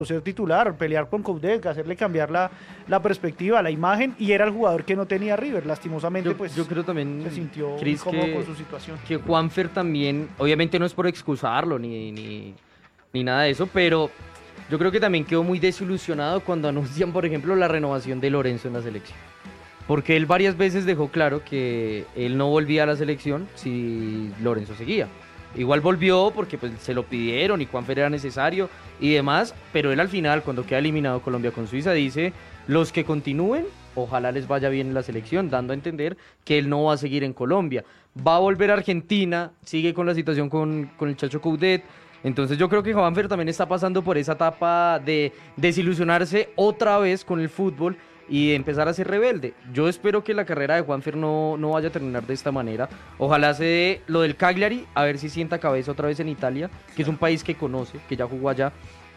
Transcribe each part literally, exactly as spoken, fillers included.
ser titular, pelear con Coudet, hacerle cambiar la, la perspectiva, la imagen, y era el jugador que no tenía River, lastimosamente yo, pues yo creo también, se sintió Chris, incómodo que, con su situación. Que Juanfer también, obviamente no es por excusarlo ni, ni, ni nada de eso, pero yo creo que también quedó muy desilusionado cuando anuncian, por ejemplo, la renovación de Lorenzo en la selección. Porque él varias veces dejó claro que él no volvía a la selección si Lorenzo seguía. Igual volvió porque pues, se lo pidieron y Juanfer era necesario y demás, pero él al final, cuando queda eliminado Colombia con Suiza, dice, los que continúen, ojalá les vaya bien en la selección, dando a entender que él no va a seguir en Colombia. Va a volver a Argentina, sigue con la situación con, con el Chacho Coudet. Entonces yo creo que Juanfer también está pasando por esa etapa de desilusionarse otra vez con el fútbol y de empezar a ser rebelde. Yo espero que la carrera de Juanfer no, no vaya a terminar de esta manera. Ojalá se dé lo del Cagliari, a ver si sienta cabeza otra vez en Italia, que es un país que conoce, que ya jugó allá,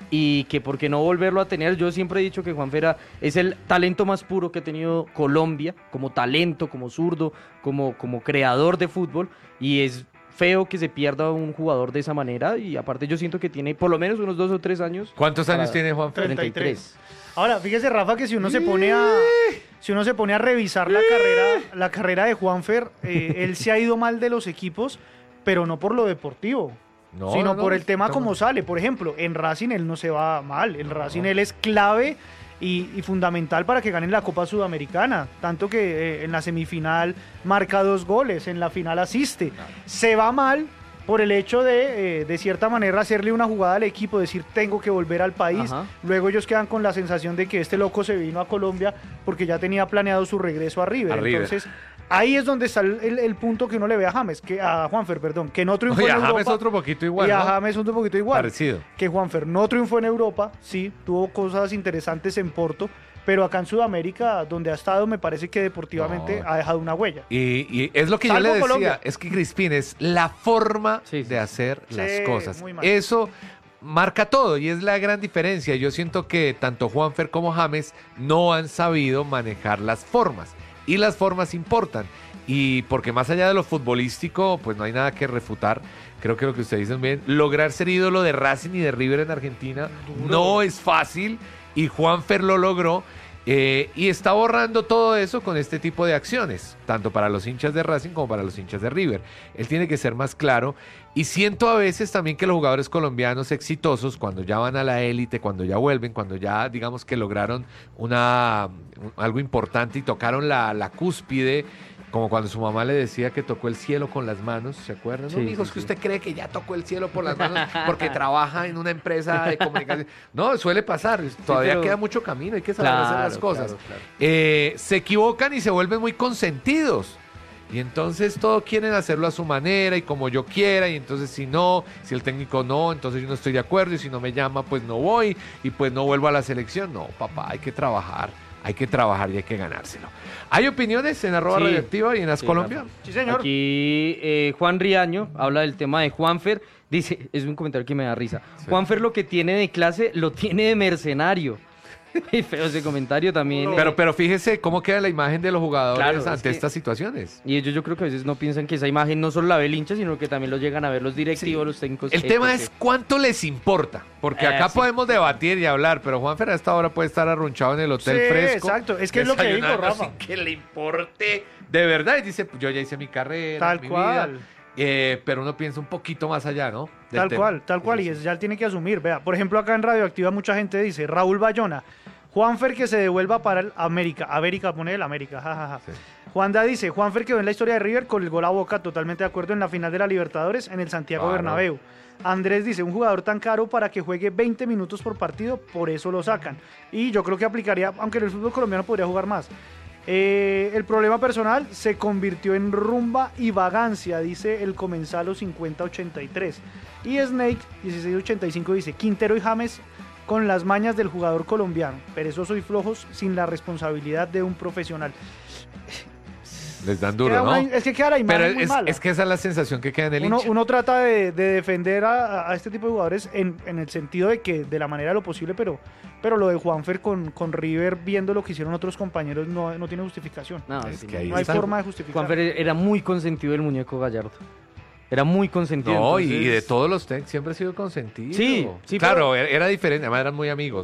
y que por qué no volverlo a tener. Yo siempre he dicho que Juanfer es el talento más puro que ha tenido Colombia, como talento, como zurdo, como, como creador de fútbol, y es feo que se pierda un jugador de esa manera, y aparte yo siento que tiene por lo menos unos dos o tres años. ¿Cuántos años tiene Juanfer? treinta y tres. Ahora, fíjese, Rafa, que si uno se pone a si uno se pone a revisar la carrera, la carrera de Juanfer, eh, él se ha ido mal de los equipos, pero no por lo deportivo, no, sino no, por el tema no. como sale. Por ejemplo, en Racing él no se va mal, en Racing no. él es clave y, y fundamental para que ganen la Copa Sudamericana, tanto que eh, en la semifinal marca dos goles, en la final asiste. No. Se va mal por el hecho de, eh, de cierta manera, hacerle una jugada al equipo, decir, tengo que volver al país. Ajá. Luego ellos quedan con la sensación de que este loco se vino a Colombia porque ya tenía planeado su regreso a River. A River. Entonces, ahí es donde está el, el, el punto que uno le ve a James, que a Juanfer, perdón, que no triunfó Oye, en a Europa. James otro poquito igual, Y a ¿no? James otro poquito igual. Parecido. Que Juanfer no triunfó en Europa, sí, tuvo cosas interesantes en Porto, pero acá en Sudamérica, donde ha estado, me parece que deportivamente no. ha dejado una huella. Y, y es lo que Salvo yo le decía, Colombia. Es que Crispín es la forma sí, sí. de hacer sí, las cosas. Eso marca todo y es la gran diferencia. Yo siento que tanto Juanfer como James no han sabido manejar las formas. Y las formas importan. Y porque más allá de lo futbolístico, pues no hay nada que refutar. Creo que lo que ustedes dicen bien, lograr ser ídolo de Racing y de River en Argentina Duro. no es fácil. Y Juanfer lo logró eh, y está borrando todo eso con este tipo de acciones, tanto para los hinchas de Racing como para los hinchas de River. Él tiene que ser más claro y siento a veces también que los jugadores colombianos exitosos, cuando ya van a la élite, cuando ya vuelven, cuando ya digamos que lograron una, algo importante y tocaron la, la cúspide, como cuando su mamá le decía que tocó el cielo con las manos, ¿se acuerdan? Sí, no, mijos, sí, que sí. usted cree que ya tocó el cielo por las manos porque trabaja en una empresa de comunicación. No, suele pasar, todavía sí, pero... queda mucho camino, hay que saber claro, hacer las cosas. Claro, claro. Eh, se equivocan y se vuelven muy consentidos. Y entonces todos quieren hacerlo a su manera y como yo quiera, y entonces si no, si el técnico no, entonces yo no estoy de acuerdo, y si no me llama, pues no voy, y pues no vuelvo a la selección. No, papá, hay que trabajar. Hay que trabajar y hay que ganárselo. ¿Hay opiniones en arroba sí, radioactiva y en As sí, Colombia? Rafa. Sí, señor. Aquí eh, Juan Riaño habla del tema de Juanfer. Dice, es un comentario que me da risa. Sí. Juanfer lo que tiene de clase lo tiene de mercenario. Y feo ese comentario también. Pero, eh. pero fíjese cómo queda la imagen de los jugadores claro, ante es estas situaciones. Y ellos yo creo que a veces no piensan que esa imagen no solo la ve el hincha, sino que también lo llegan a ver los directivos, sí. los técnicos. El tema es cuánto les importa. Porque acá eh, sí. podemos debatir y hablar, pero Juanfer a esta hora puede estar arrunchado en el hotel sí, fresco. Exacto, es que es lo que digo, Rafa. Sin que le importe de verdad. Y dice, yo ya hice mi carrera, Tal mi cual. vida. Eh, pero uno piensa un poquito más allá, ¿no? Del tal tema. cual, tal cual, sí, sí. y es, ya él tiene que asumir. Vea, por ejemplo, acá en Radioactiva mucha gente dice, Raúl Bayona, Juanfer que se devuelva para el América. América, pone el América, jajaja. Sí. Juanda dice, Juanfer quedó en la historia de River con el gol a Boca, totalmente de acuerdo, en la final de la Libertadores en el Santiago claro. Bernabéu. Andrés dice, un jugador tan caro para que juegue veinte minutos por partido, por eso lo sacan. Y yo creo que aplicaría, aunque en el fútbol colombiano podría jugar más. Eh, el problema personal se convirtió en rumba y vagancia, dice el Comensalo cincuenta ochenta y tres. Y Snake dieciséis ochenta y cinco dice, Quintero y James con las mañas del jugador colombiano, perezosos y flojos sin la responsabilidad de un profesional. Les dan duro, una, ¿no? Es que queda la imagen Pero muy es, mala. es que esa es la sensación que queda en el uno, hincha. Uno trata de, de defender a, a este tipo de jugadores en, en el sentido de que de la manera de lo posible, pero, pero lo de Juanfer con, con River, viendo lo que hicieron otros compañeros, no, no tiene justificación. No, es sí, que ahí no hay está. forma de justificar. Juanfer era muy consentido del muñeco Gallardo. Era muy consentido. No, entonces... y de todos los técnicos siempre ha sido consentido. Sí, sí. Claro, pero... era diferente, además eran muy amigos.